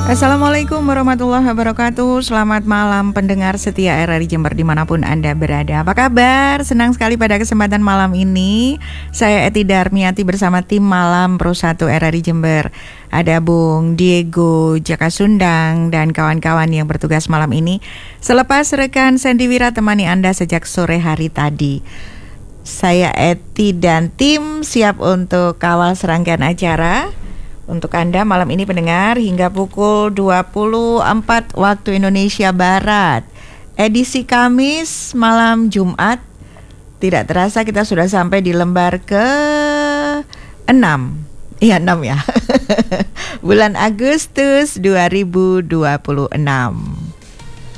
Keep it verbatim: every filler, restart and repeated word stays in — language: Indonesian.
Assalamualaikum warahmatullahi wabarakatuh. Selamat malam pendengar setia R R I Jember dimanapun Anda berada. Apa kabar? Senang sekali pada kesempatan malam ini saya Eti Darmiati bersama tim Malam Pro satu R R I Jember. Ada Bung Diego Jaka Sundang dan kawan-kawan yang bertugas malam ini. Selepas rekan Sandy Wira temani Anda sejak sore hari tadi. Saya Eti dan tim siap untuk kawal serangkaian acara untuk Anda malam ini pendengar hingga pukul dua puluh empat waktu Indonesia Barat. Edisi Kamis malam Jumat. Tidak terasa kita sudah sampai di lembar ke enam. Iya enam ya. Bulan Agustus dua ribu dua puluh enam.